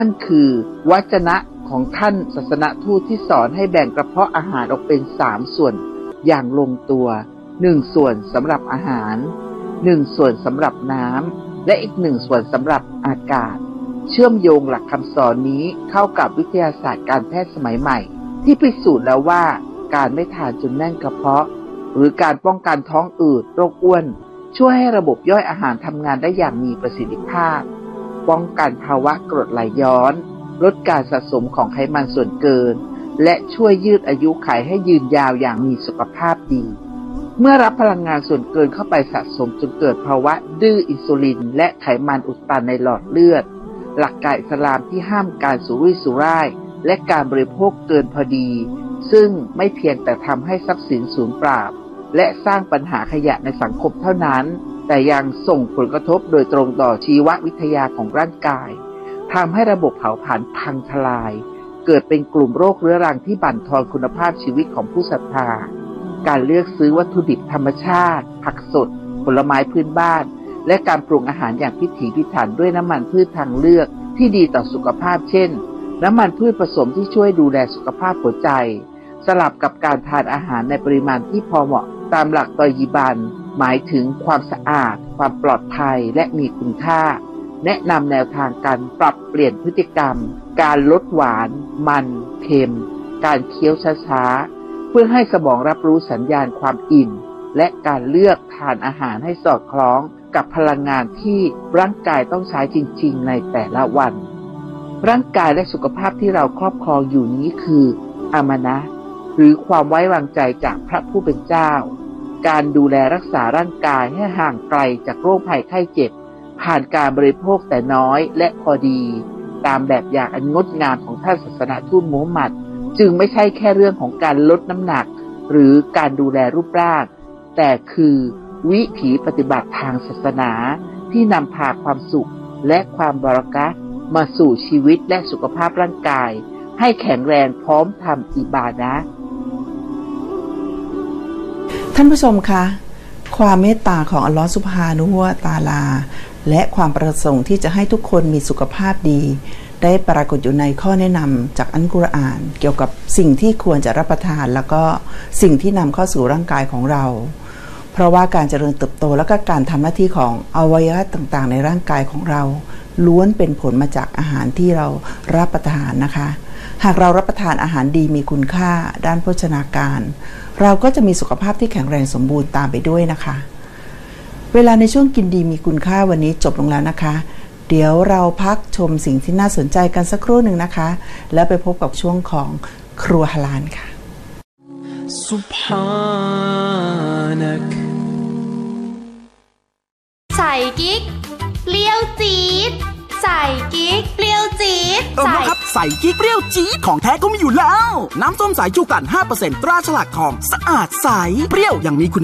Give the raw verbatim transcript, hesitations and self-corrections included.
นั่นคือวจนะของท่านศาสนทูตที่สอนให้แบ่งกระเพาะอาหารออกเป็นสามส่วนอย่างลงตัวหนึ่งส่วนสำหรับอาหารหนึ่งส่วนสำหรับน้ำและอีกหนึ่งส่วนสำหรับอากาศเชื่อมโยงหลักคำสอนนี้เข้ากับวิทยาศาสตร์การแพทย์สมัยใหม่ที่พิสูจน์แล้วว่าการไม่ทานจนแน่นกระเพาะหรือการป้องกันท้องอืดโรคอ้วนช่วยให้ระบบย่อยอาหารทำงานได้อย่างมีประสิทธิภาพป้องกันภาวะกรดไหลย้อนลดการสะสมของไขมันส่วนเกินและช่วยยืดอายุขัยให้ยืนยาวอย่างมีสุขภาพดีเมื่อรับพลังงานส่วนเกินเข้าไปสะสมจนเกิดภาวะดื้ออินซูลินและไขมันอุดตันในหลอดเลือดหลักการอิสลามที่ห้ามการสุรุ่ยสุร่ายและการบริโภคเกินพอดีซึ่งไม่เพียงแต่ทำให้ทรัพย์สินสูญเปล่าและสร้างปัญหาขยะในสังคมเท่านั้นแต่ยังส่งผลกระทบโดยตรงต่อชีววิทยาของร่างกายทำให้ระบบเผาผลาญพังทลายเกิดเป็นกลุ่มโรคเรื้อรังที่บั่นทอนคุณภาพชีวิตของผู้ศรัทธาการเลือกซื้อวัตถุดิบธรรมชาติผักสดผลไม้พื้นบ้านและการปรุงอาหารอย่างพิถีพิถันด้วยน้ำมันพืชทางเลือกที่ดีต่อสุขภาพเช่นน้ำมันพืชผสมที่ช่วยดูแลสุขภาพหัวใจสลับกับการทานอาหารในปริมาณที่พอเหมาะตามหลักตอยีบันหมายถึงความสะอาดความปลอดภัยและมีคุณค่าแนะนำแนวทางการปรับเปลี่ยนพฤติกรรมการลดหวานมันเค็มการเคี้ยวช้าๆเพื่อให้สมองรับรู้สัญญาณความอิ่มและการเลือกทานอาหารให้สอดคล้องกับพลังงานที่ร่างกายต้องใช้จริงๆในแต่ละวันร่างกายและสุขภาพที่เราครอบครองอยู่นี้คืออามนะห์หรือความไว้วางใจจากพระผู้เป็นเจ้าการดูแลรักษาร่างกายให้ห่างไกลจากโรคภัยไข้เจ็บผ่านการบริโภคแต่น้อยและพอดีตามแบบอย่างอันงดงามของท่านศาสนทูตมูฮัมหมัดจึงไม่ใช่แค่เรื่องของการลดน้ำหนักหรือการดูแลรูปร่างแต่คือวิถีปฏิบัติทางศาสนาที่นำพาความสุขและความบารอกะฮ์มาสู่ชีวิตและสุขภาพร่างกายให้แข็งแรงพร้อมทำอิบาดะห์ท่านผู้ชมคะความเมตตาของอัลลอฮฺซุบฮานะฮูวะตะอาลาและความประสงค์ที่จะให้ทุกคนมีสุขภาพดีได้ปรากฏอยู่ในข้อแนะนำจากอัลกุรอานเกี่ยวกับสิ่งที่ควรจะรับประทานแล้วก็สิ่งที่นำเข้าสู่ร่างกายของเราเพราะว่าการเจริญเติบโตและก็การทำหน้าที่ของอวัยวะต่างๆในร่างกายของเราล้วนเป็นผลมาจากอาหารที่เรารับประทานนะคะหากเรารับประทานอาหารดีมีคุณค่าด้านโภชนาการเราก็จะมีสุขภาพที่แข็งแรงสมบูรณ์ตามไปด้วยนะคะเวลาในช่วงกินดีมีคุณค่าวันนี้จบลงแล้วนะคะเดี๋ยวเราพักชมสิ่งที่น่าสนใจกันสักครู่หนึ่งนะคะแล้วไปพบกับช่วงของครัวฮาลาลค่ะซุบฮานักใส่กิ๊กเปรี้ยวจี๊ดใส่กิ๊กเปรี้ยวจี๊ดเออครับใส่กิ๊กเปรี้ยวจี๊ดของแท้ก็มีอยู่แล้วน้ำส้มสายชูกลั่น ห้าเปอร์เซ็นต์ ตราฉลากทองสะอาดใสเปรี้ยวอย่างมีคุณ